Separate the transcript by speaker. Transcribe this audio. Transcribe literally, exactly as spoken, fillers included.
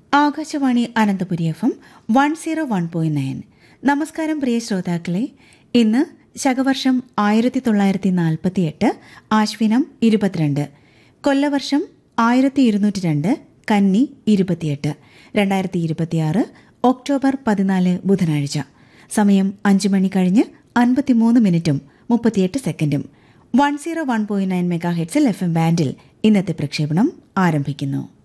Speaker 1: Akashvani Ananthapuri F M one zero one point nine. നമസ്കാരം പ്രിയ ശ്രോതാക്കളെ. ഇന്ന് ശകവർഷം ആയിരത്തി തൊള്ളായിരത്തി നാൽപ്പത്തി എട്ട് ആശ്വിനം ഇരുപത്തിരണ്ട്, കൊല്ലവർഷം ആയിരത്തി ഇരുന്നൂറ്റി രണ്ട്, കന്നി ഇരുപത്തിയെട്ട്, രണ്ടായിരത്തി ഇരുപത്തിയാറ് ഒക്ടോബർ പതിനാല് ബുധനാഴ്ച. സമയം അഞ്ചു മണി കഴിഞ്ഞ് അൻപത്തിമൂന്ന് മിനിറ്റും മുപ്പത്തിയെട്ട് സെക്കൻഡും. One zero one point nine mega ഹെഡ്സിൽ F M ബാൻഡിൽ ഇന്നത്തെ പ്രക്ഷേപണം ആരംഭിക്കുന്നു.